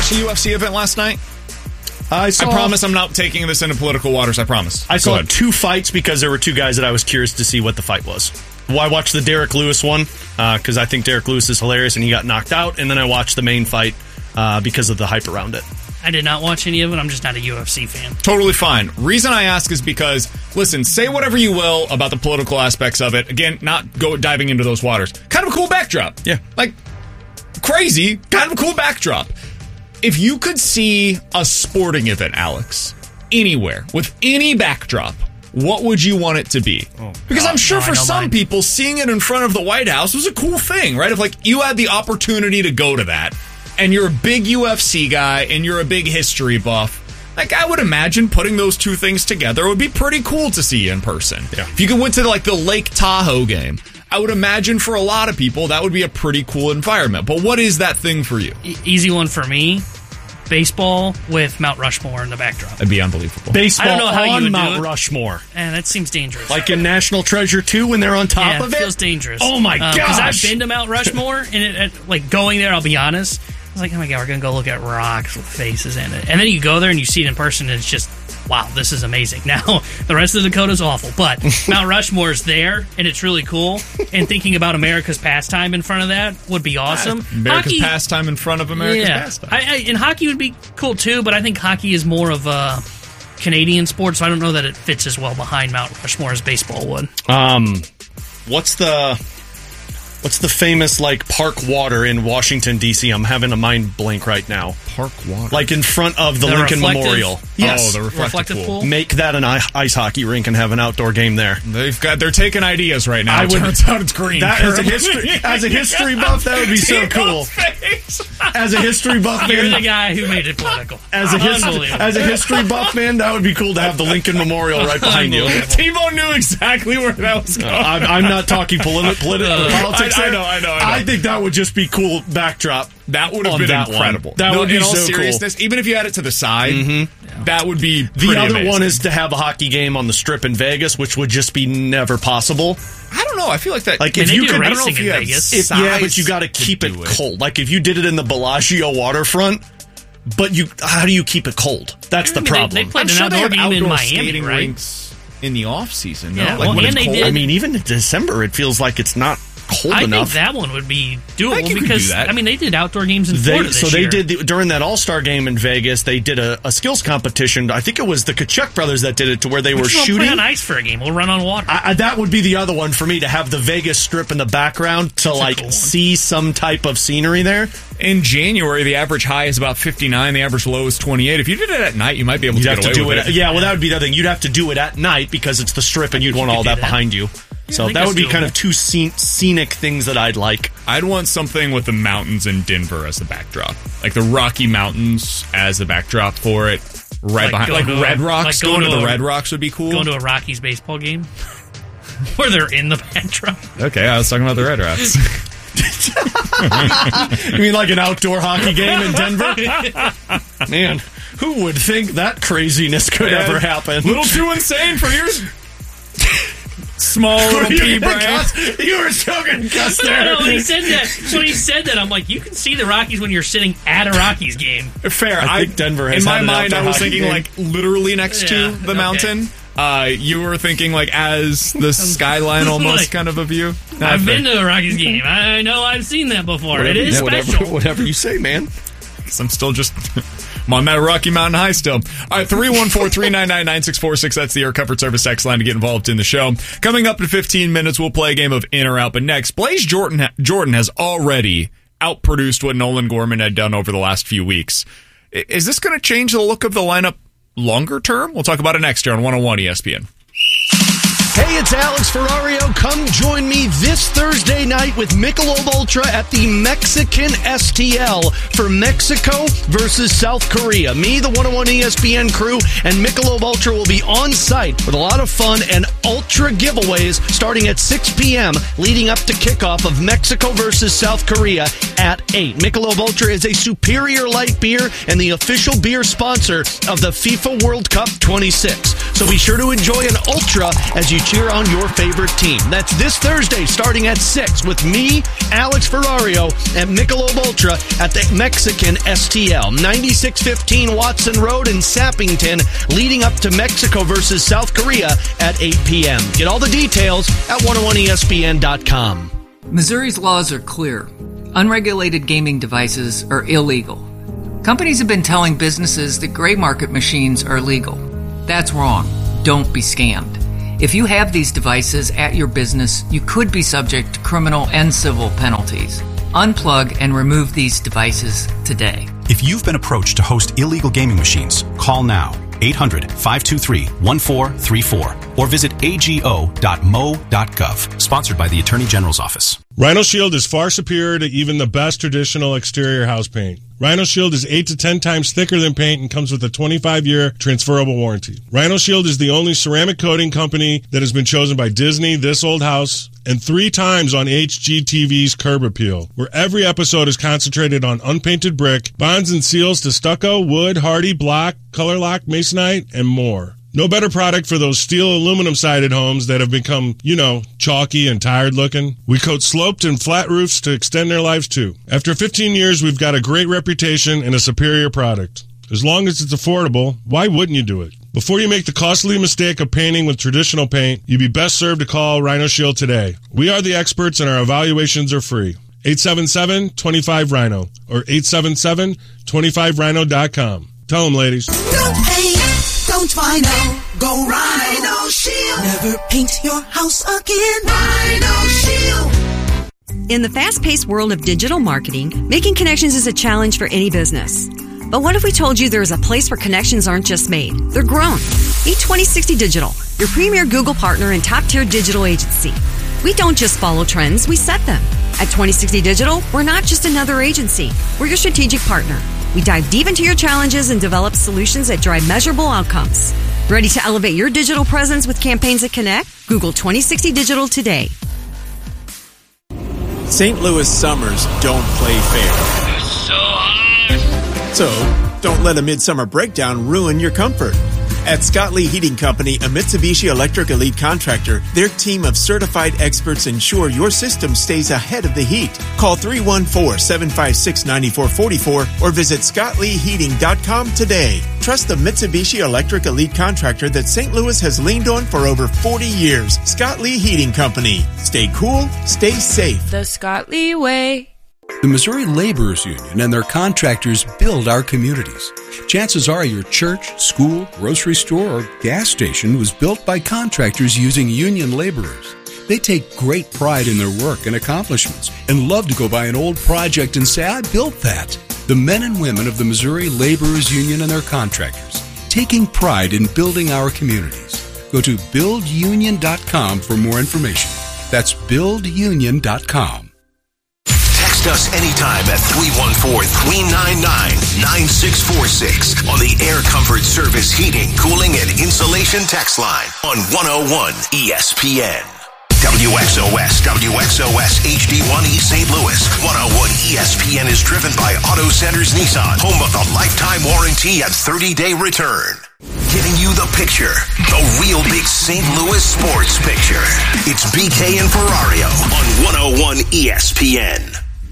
watch the UFC event last night? I promise I'm not taking this into political waters. I promise. I saw 2 fights because there were 2 guys that I was curious to see what the fight was. Well, I watched the Derek Lewis one because I think Derek Lewis is hilarious and he got knocked out. And then I watched the main fight because of the hype around it. I did not watch any of it. I'm just not a UFC fan. Totally fine. Reason I ask is because, listen, say whatever you will about the political aspects of it. Again, not diving into those waters. Kind of a cool backdrop. Yeah. Like, crazy, kind of a cool backdrop. If you could see a sporting event, Alex, anywhere, with any backdrop, what would you want it to be? Because I'm sure for some people, seeing it in front of the White House was a cool thing, right? If, like, you had the opportunity to go to that, and you're a big UFC guy, and you're a big history buff, like, I would imagine putting those 2 things together would be pretty cool to see in person. Yeah. If you went to, like, the Lake Tahoe game, I would imagine for a lot of people that would be a pretty cool environment. But what is that thing for you? Easy one for me. Baseball with Mount Rushmore in the backdrop. That'd be unbelievable. Baseball I don't know how you on would Mount do it. Rushmore. And that seems dangerous. Like in National Treasure 2 when they're on top of it? It feels dangerous. Oh my gosh. Because I've been to Mount Rushmore, and like going there, I'll be honest, I was like, oh my God, we're going to go look at rocks with faces in it. And then you go there and you see it in person, and it's just, wow, this is amazing. Now, the rest of Dakota's awful, but Mount Rushmore's there, and it's really cool. And thinking about America's pastime in front of that would be awesome. America's pastime in front of America's pastime. And hockey would be cool, too, but I think hockey is more of a Canadian sport, so I don't know that it fits as well behind Mount Rushmore as baseball would. What's the famous, like, park water in Washington, D.C.? I'm having a mind blank right now. Park water? Like in front of the Lincoln Memorial. Yes. Oh, the reflective pool. Make that an ice hockey rink and have an outdoor game there. They're taking ideas right now. Turns out it's green. As a history buff, that would be so cool. As a history buff, You're the guy who made it political. As a history buff, man, that would be cool to have the Lincoln Memorial right behind you. Timo knew exactly where that was going. I'm not talking politics. I know. I think that would just be cool backdrop. That would have been incredible. That would be in all so seriousness, cool. Even if you had it to the side, that would be the other amazing. one is to have a hockey game on the Strip in Vegas, which would just be never possible. I don't know. I feel like that. Like if you could, I don't know if you Vegas. But you got to keep it cold. Like if you did it in the Bellagio waterfront, but how do you keep it cold? That's the problem. They played an outdoor game in Miami, right? Rinks in the off season. Yeah, no? Like when it's cold. I mean, even in December, it feels like it's not cold enough. I think that one would be doable because I mean they did outdoor games in Florida this year. They did during that All-Star game in Vegas. They did a skills competition. I think it was the Kachuk brothers that did it to where they were shooting. Play on ice for a game. We'll run on water. That would be the other one for me to have the Vegas Strip in the background to cool see some type of scenery there. In January, the average high is about 59. The average low is 28. If you did it at night, you might be able to get away with it. Yeah, well, that would be the other thing. You'd have to do it at night because it's the Strip, and you'd want all that behind you. Yeah, so that would be kind of 2 scenic things that I'd like. I'd want something with the mountains in Denver as the backdrop. Like the Rocky Mountains as the backdrop for it. Right behind. Like Red Rocks. Going to the Red Rocks would be cool. Going to a Rockies baseball game where they're in the backdrop. Okay, I was talking about the Red Rocks. You mean like an outdoor hockey game in Denver? Man, who would think that craziness could ever happen? A little too insane for your small little pea brain. You were so concussed there. No, when he said that, I'm like, you can see the Rockies when you're sitting at a Rockies game. Fair. I think Denver has in my had mind, I was thinking game. like literally next to the mountain. You were thinking like as the skyline almost like, kind of a view. I've been to a Rockies game. I know I've seen that before. It is special. Whatever you say, man. I'm still just... I'm on that Rocky Mountain High still. All right, 314-399-9646. That's the Air Comfort Service text line to get involved in the show. Coming up in 15 minutes, we'll play a game of in or out. But next, Blaze Jordan has already outproduced what Nolan Gorman had done over the last few weeks. Is this going to change the look of the lineup longer term? We'll talk about it next year on 101 ESPN. Hey, it's Alex Ferrario. Come join me this Thursday night with Michelob Ultra at the Mexican STL for Mexico versus South Korea. Me, the 101 ESPN crew, and Michelob Ultra will be on site with a lot of fun and Ultra giveaways starting at 6 p.m. leading up to kickoff of Mexico versus South Korea at 8. Michelob Ultra is a superior light beer and the official beer sponsor of the FIFA World Cup 26. So be sure to enjoy an Ultra as you cheer on your favorite team. That's this Thursday starting at 6 with me, Alex Ferrario, and Michelob Ultra at the Mexican STL, 9615 Watson Road in Sappington, leading up to Mexico versus South Korea at 8 p.m. Get all the details at 101ESPN.com. Missouri's laws are clear. Unregulated gaming devices are illegal. Companies have been telling businesses that gray market machines are legal. That's wrong. Don't be scammed. If you have these devices at your business, you could be subject to criminal and civil penalties. Unplug and remove these devices today. If you've been approached to host illegal gaming machines, call now. 800-523-1434 or visit ago.mo.gov. Sponsored by the Attorney General's Office. Rhino Shield is far superior to even the best traditional exterior house paint. Rhino Shield is 8 to 10 times thicker than paint and comes with a 25-year transferable warranty. Rhino Shield is the only ceramic coating company that has been chosen by Disney, This Old House, and 3 times on HGTV's Curb Appeal, where every episode is concentrated on unpainted brick, bonds and seals to stucco, wood, hardy, block, color lock, masonite, and more. No better product for those steel aluminum-sided homes that have become, chalky and tired looking. We coat sloped and flat roofs to extend their lives too. After 15 years, we've got a great reputation and a superior product. As long as it's affordable, why wouldn't you do it? Before you make the costly mistake of painting with traditional paint, you'd be best served to call Rhino Shield today. We are the experts and our evaluations are free. 877-25-RHINO or 877-25rhino.com. Tell them, ladies. Don't paint, don't Rhino, go Rhino Shield. Never paint your house again. Rhino Shield. In the fast-paced world of digital marketing, making connections is a challenge for any business. But what if we told you there is a place where connections aren't just made, they're grown? Meet 2060 Digital, your premier Google partner and top-tier digital agency. We don't just follow trends, we set them. At 2060 Digital, we're not just another agency, we're your strategic partner. We dive deep into your challenges and develop solutions that drive measurable outcomes. Ready to elevate your digital presence with campaigns that connect? Google 2060 Digital today. St. Louis summers don't play fair. It's so hot. So, don't let a midsummer breakdown ruin your comfort. At Scott Lee Heating Company, a Mitsubishi Electric Elite contractor, their team of certified experts ensure your system stays ahead of the heat. Call 314-756-9444 or visit scottleeheating.com today. Trust the Mitsubishi Electric Elite contractor that St. Louis has leaned on for over 40 years. Scott Lee Heating Company. Stay cool, stay safe. The Scott Lee way. The Missouri Laborers Union and their contractors build our communities. Chances are your church, school, grocery store, or gas station was built by contractors using union laborers. They take great pride in their work and accomplishments and love to go by an old project and say, I built that. The men and women of the Missouri Laborers Union and their contractors, taking pride in building our communities. Go to buildunion.com for more information. That's buildunion.com. Text us anytime at 314-399-9646 on the Air Comfort Service Heating, Cooling, and Insulation text line on 101 ESPN. WXOS HD1 East St. Louis. 101 ESPN is driven by Auto Centers Nissan, home of the lifetime warranty and 30-day return. Giving you the picture, the real big St. Louis sports picture. It's BK and Ferrario on 101 ESPN.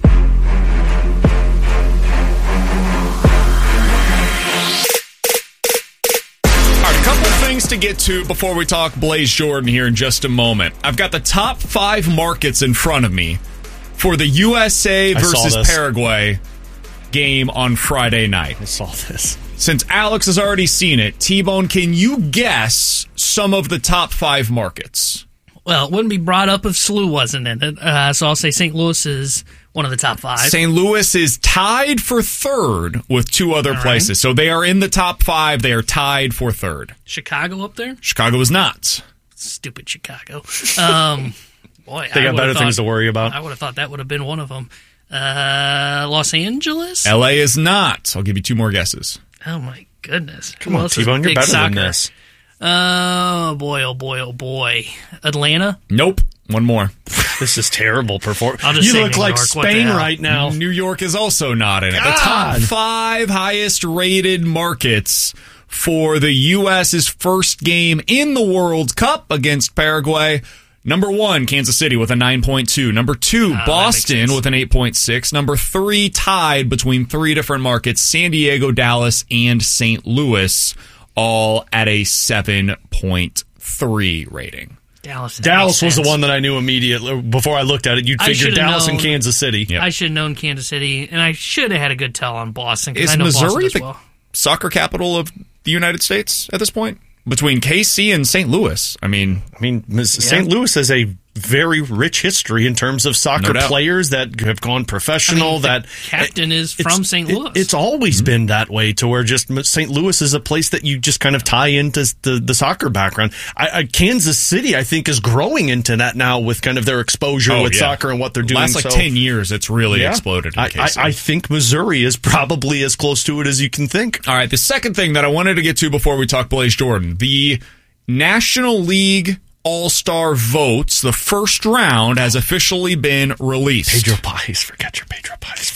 Things to get to before we talk Blaze Jordan here in just a moment. I've got the top 5 markets in front of me for the USA versus Paraguay game on Friday night. I saw this. Since Alex has already seen it, T-Bone, can you guess some of the top 5 markets? Well, it wouldn't be brought up if SLU wasn't in it, so I'll say St. Louis is one of the top 5. St. Louis is tied for 3rd with 2 other places. Right. So they are in the top 5. They are tied for 3rd. Chicago up there? Chicago is not. Stupid Chicago. Boy, they got better things to worry about. I would have thought that would have been one of them. Los Angeles? LA is not. I'll give you 2 more guesses. Oh, my goodness. Come on, T-Bone, you're better than this. Oh, boy, oh, boy, oh, boy. Atlanta? Nope. One more. This is terrible performance. You look like Spain right now. New York is also not in it. The top 5 highest rated markets for the U.S.'s first game in the World Cup against Paraguay. Number 1, Kansas City with a 9.2. Number 2, Boston with an 8.6. Number 3, tied between 3 different markets, San Diego, Dallas, and St. Louis, all at a 7.3 rating. Dallas was the one that I knew immediately. Before I looked at it, you'd figure Dallas and Kansas City. Yep. I should have known Kansas City, and I should have had a good tell on Boston. Is I know Missouri Boston the soccer capital of the United States at this point? Between KC and St. Louis. I mean, St. Louis has a very rich history in terms of soccer players that have gone professional. The captain is from St. Louis. It's always been that way, to where just St. Louis is a place that you just kind of tie into the soccer background. Kansas City, I think, is growing into that now with kind of their exposure with soccer and what they're doing. Last 10 years, it's really exploded in KC. I think Missouri is probably as close to it as you can think. All right, the second thing that I wanted to get to before we talk Blaze Jordan, the National League All-Star votes, the first round has officially been released. Pedro Pais, forget your Pedro Pais.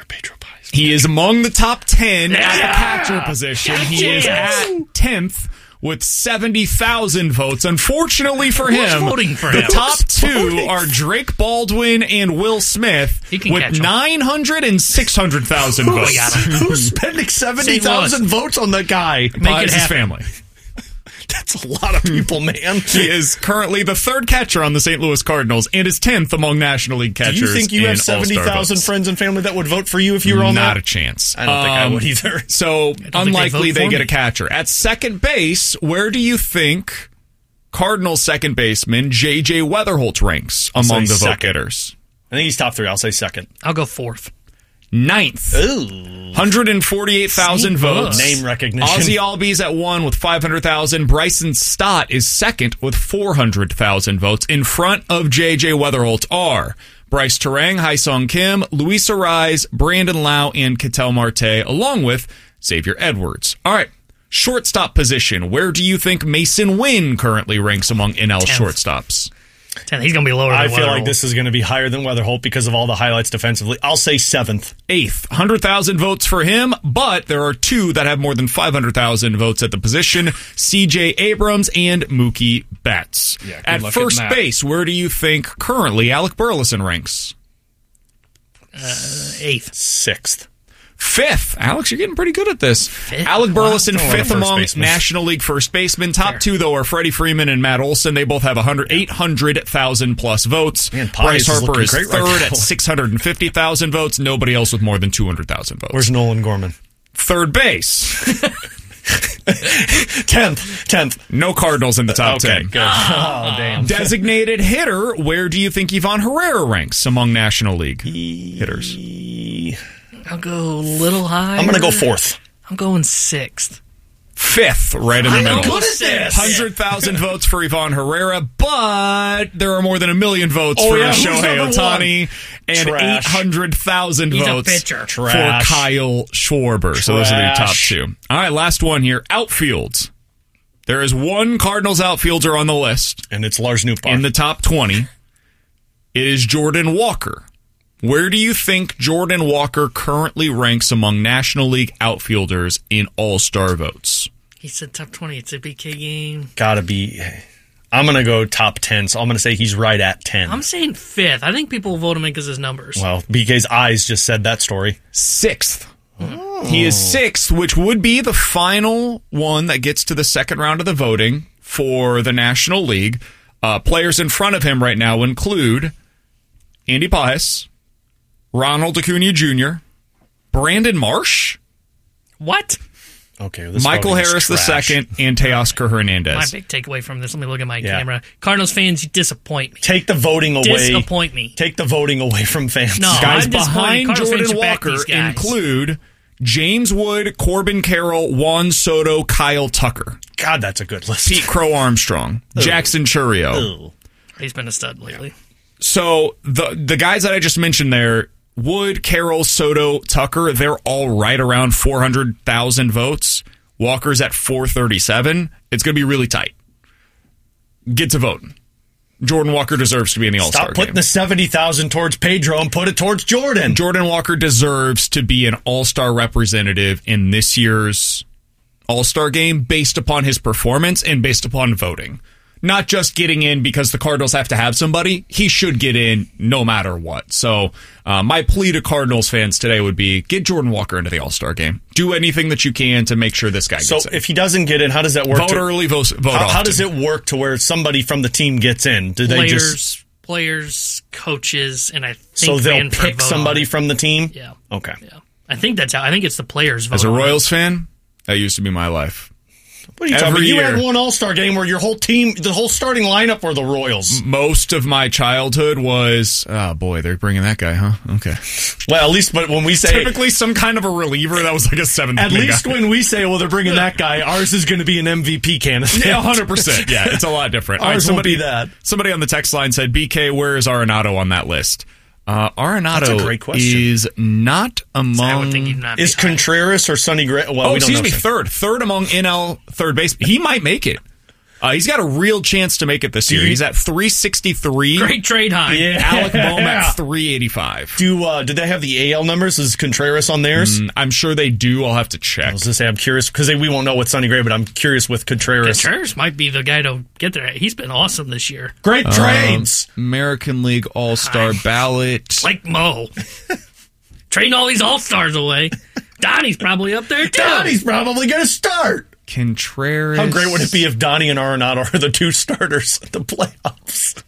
He is among the top 10 at the catcher position. He is at 10th with 70,000 votes. Unfortunately for him, the top 2 are Drake Baldwin and Will Smith with 900 and 600,000 votes. Who's spending 70,000 votes on that guy? His family. That's a lot of people, man. He is currently the 3rd catcher on the St. Louis Cardinals and is 10th among National League catchers. Do you think you have 70,000 friends and family that would vote for you if you were on that? Not a chance. I don't think I would either. So, unlikely they get a catcher. At second base, where do you think Cardinals second baseman J.J. Weatherholt ranks among the vote getters? I think he's top 3. I'll say second. I'll go 4th. 9th. Ooh. 148,000 votes. Name recognition. Ozzy Albies at 1 with 500,000. Bryson Stott is second with 400,000 votes. In front of J.J. Weatherholt are Bryce Terang, Haesung Kim, Luis Arraez, Brandon Lau, and Ketel Marte, along with Xavier Edwards. All right. Shortstop position. Where do you think Mason Wynn currently ranks among NL shortstops? 10th. He's going to be lower than I feel Weatherholt. like this is going to be higher than Weatherholt because of all the highlights defensively. I'll say 7th. 8th. 100,000 votes for him, but there are 2 that have more than 500,000 votes at the position, C.J. Abrams and Mookie Betts. Yeah, at first base, where do you think currently Alec Burleson ranks? 8th. 6th. 5th. Alex, you're getting pretty good at this. 5th? Alec Burleson, 5th among baseman. National League first basemen. Top 2, though, are Freddie Freeman and Matt Olson. They both have 800,000 plus votes. Man, Bryce Harper is great 3rd right now. at 650,000 votes. Nobody else with more than 200,000 votes. Where's Nolan Gorman? Third base. 10th. No Cardinals in the top 10. Good. Oh, damn. Designated hitter, where do you think Ivan Herrera ranks among National League hitters? I'll go a little higher. I'm going to go 4th. I'm going 6th. 5th, right in the middle. What is this? 100,000 votes for Ivan Herrera, but there are more than 1 million votes for who's Shohei number Ohtani and Trash. 800,000 He's a votes pitcher. for Trash. Kyle Schwarber. So those are the top Trash. 2. All right, last one here. Outfields. There is one Cardinals outfielder on the list. And it's Lars Nootbaar. In the top 20. It is Jordan Walker. Where do you think Jordan Walker currently ranks among National League outfielders in All-Star votes? He said top 20. It's a BK game. Gotta be. I'm going to go top 10, so I'm going to say he's right at 10. I'm saying 5th. I think people will vote him in because of his numbers. Well, BK's eyes just said that story. 6th. He is 6th, which would be the final one that gets to the second round of the voting for the National League. Players in front of him right now include Andy Paez, Ronald Acuna Jr., Brandon Marsh, What? Okay, this Michael voting is Harris trash. II, and Teoscar Hernandez. My big takeaway from this. Let me look at my camera. Cardinals fans, you disappoint me. Take the voting away. Disappoint me. Take the voting away from fans. No, Guys I'm disappointed. behind Cardinals fans Jordan should back Walker these guys. include James Wood, Corbin Carroll, Juan Soto, Kyle Tucker, God, that's a good list. Pete Crow Armstrong, Jackson Churio. Ugh. He's been a stud lately. So the guys that I just mentioned there, Wood, Carroll, Soto, Tucker, they're all right around 400,000 votes. Walker's at 437. It's going to be really tight. Get to voting. Jordan Walker deserves to be in the All-Star game. Stop putting the 70,000 towards Pedro and put it towards Jordan. Jordan Walker deserves to be an All-Star representative in this year's All-Star game based upon his performance and based upon voting. Not just getting in because the Cardinals have to have somebody. He should get in no matter what. So my plea to Cardinals fans today would be get Jordan Walker into the All-Star game. Do anything that you can to make sure this guy gets in. So if he doesn't get in, how does that work? Vote early, vote often. How does it work to where somebody from the team gets in? Do they players, coaches, and I think so they'll pick somebody from the team? Yeah. Okay. Yeah. I think that's how. I think it's the players vote. As a Royals fan, that used to be my life. What are you talking about? You had one All-Star game where your whole team, the whole starting lineup were the Royals. Most of my childhood was, oh boy, they're bringing that guy, huh? Okay. Well, at least, but when we say typically some kind of a reliever, that was like a seventh. At least guy. When we say, well, they're bringing that guy, ours is going to be an MVP candidate. Yeah, 100%. Yeah, it's a lot different. Ours will be that. Somebody on the text line said, "BK, where is Arenado on that list?" Arenado is not among. Is Contreras or Sonny Gray? Well, excuse me, third among NL third base. He might make it. He's got a real chance to make it this year. He's at 363. Great trade high. Yeah. Alec Bohm at 385. Do they have the AL numbers? Is Contreras on theirs? I'm sure they do. I'll have to check. I was going to say, I'm curious, because we won't know with Sonny Gray, but I'm curious with Contreras. Contreras might be the guy to get there. He's been awesome this year. Great trades. American League All-Star ballot. Like Mo. Trading all these All-Stars away. Donnie's probably up there, too. Donnie's probably going to start. Contreras. How great would it be if Donnie and Arenado are the two starters at the playoffs?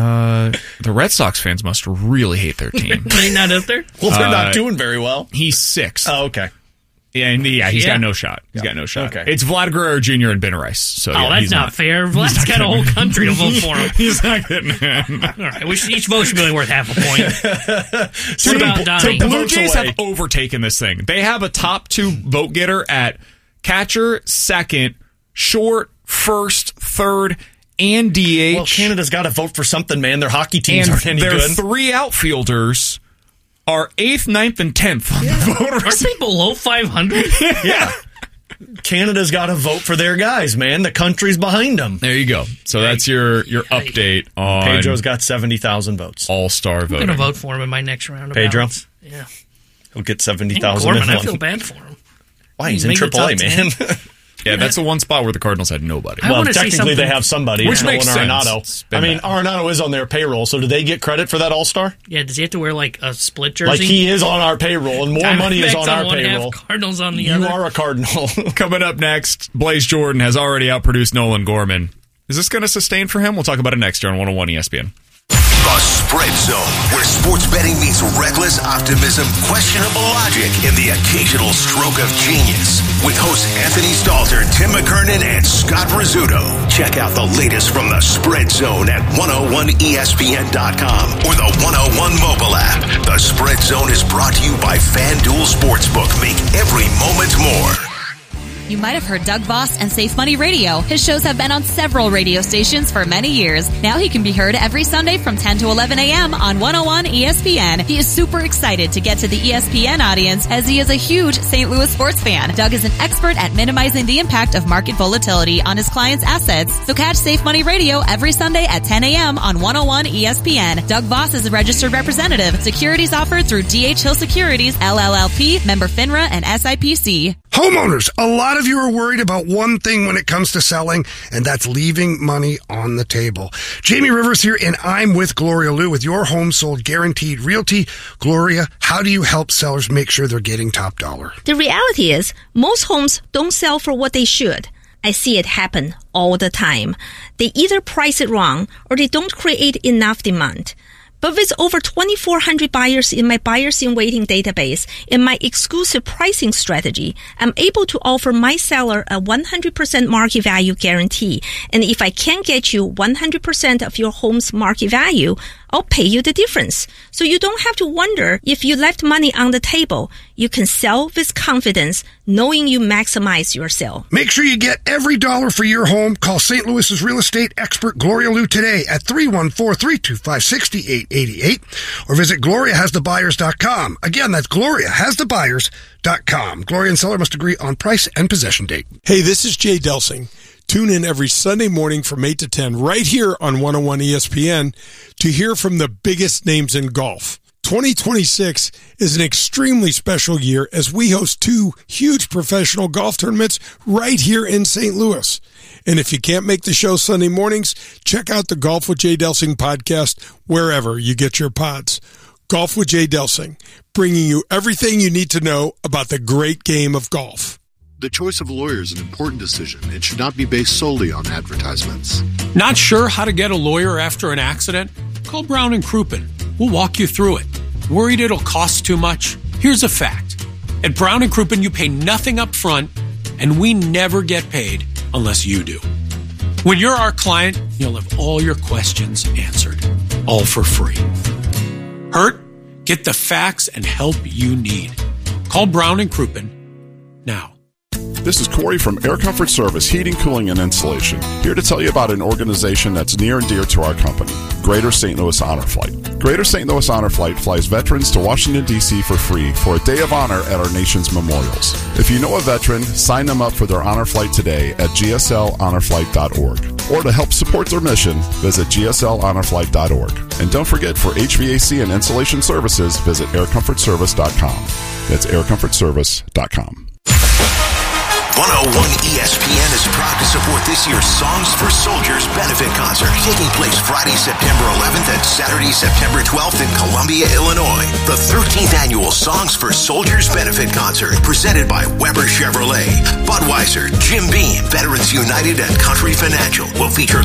The Red Sox fans must really hate their team. They're not up there? Well, they're not doing very well. He's 6th. Oh, okay. Yeah, he's got no shot. He's got no shot. Okay. It's Vlad Guerrero Jr. and Ben Rice. So, that's not fair. Vlad's got a whole country to vote for him. He's not getting in. All right, each vote should be worth half a point. What about Donnie? The Blue Jays have overtaken this thing. They have a top 2 vote getter at catcher, second, short, first, third, and DH. Well, Canada's got to vote for something, man. Their hockey teams aren't any good. Their 3 outfielders are 8th, 9th, and 10th on the voters. Aren't they below 500? Yeah. Canada's got to vote for their guys, man. The country's behind them. There you go. So that's your update on... Pedro's got 70,000 votes. All-star voting. I'm going to vote for him in my next round. Pedro? Yeah. He'll get 70,000. Gorman, I feel bad for him. Why? He's in AAA, man. Yeah, that's the one spot where the Cardinals had nobody. Well, technically they have somebody. Which makes sense. Arenado. I mean, Arenado is on their payroll, so do they get credit for that All-Star? Yeah, does he have to wear like a split jersey? Like he is on our payroll, and more money is on our payroll. Cardinals on the other. You are a Cardinal. Coming up next, Blaze Jordan has already outproduced Nolan Gorman. Is this going to sustain for him? We'll talk about it next year on 101 ESPN. The Spread Zone, where sports betting meets reckless optimism, questionable logic, and the occasional stroke of genius. With hosts Anthony Stalter, Tim McKernan, and Scott Rizzuto. Check out the latest from the Spread Zone at 101ESPN.com or the 101 mobile app. The Spread Zone is brought to you by FanDuel Sportsbook. Make every moment more. You might have heard Doug Voss and Safe Money Radio. His shows have been on several radio stations for many years. Now he can be heard every Sunday from 10 to 11 a.m. on 101 ESPN. He is super excited to get to the ESPN audience as he is a huge St. Louis sports fan. Doug is an expert at minimizing the impact of market volatility on his clients' assets. So catch Safe Money Radio every Sunday at 10 a.m. on 101 ESPN. Doug Voss is a registered representative. Securities offered through D.H. Hill Securities, LLLP, member FINRA, and SIPC. Homeowners, a lot of you are worried about one thing when it comes to selling, and that's leaving money on the table. Jamie Rivers here, and I'm with Gloria Liu with Your Home Sold Guaranteed Realty. Gloria, how do you help sellers make sure they're getting top dollar? The reality is, most homes don't sell for what they should. I see it happen all the time. They either price it wrong or they don't create enough demand. But with over 2,400 buyers in my buyers in waiting database and my exclusive pricing strategy, I'm able to offer my seller a 100% market value guarantee. And if I can't get you 100% of your home's market value, I'll pay you the difference. So you don't have to wonder if you left money on the table. You can sell with confidence, knowing you maximize your sale. Make sure you get every dollar for your home. Call St. Louis's real estate expert Gloria Liu today at 314-325-6888 or visit GloriaHasTheBuyers.com. Again, that's GloriaHasTheBuyers.com. Gloria and seller must agree on price and possession date. Hey, this is Jay Delsing. Tune in every Sunday morning from 8 to 10 right here on 101 ESPN to hear from the biggest names in golf. 2026 is an extremely special year as we host 2 huge professional golf tournaments right here in St. Louis. And if you can't make the show Sunday mornings, check out the Golf with Jay Delsing podcast wherever you get your pods. Golf with Jay Delsing, bringing you everything you need to know about the great game of golf. The choice of a lawyer is an important decision. It should not be based solely on advertisements. Not sure how to get a lawyer after an accident? Call Brown & Crouppen. We'll walk you through it. Worried it'll cost too much? Here's a fact. At Brown & Crouppen, you pay nothing up front, and we never get paid unless you do. When you're our client, you'll have all your questions answered, all for free. Hurt? Get the facts and help you need. Call Brown & Crouppen now. This is Corey from Air Comfort Service Heating, Cooling, and Insulation, here to tell you about an organization that's near and dear to our company, Greater St. Louis Honor Flight. Greater St. Louis Honor Flight flies veterans to Washington, D.C. for free for a day of honor at our nation's memorials. If you know a veteran, sign them up for their honor flight today at gslhonorflight.org. Or to help support their mission, visit gslhonorflight.org. And don't forget, for HVAC and insulation services, visit aircomfortservice.com. That's aircomfortservice.com. 101 ESPN is proud to support this year's Songs for Soldiers benefit concert, taking place Friday, September 11th and Saturday, September 12th in Columbia, Illinois. The 13th annual Songs for Soldiers benefit concert, presented by Weber Chevrolet, Budweiser, Jim Beam, Veterans United, and Country Financial, will feature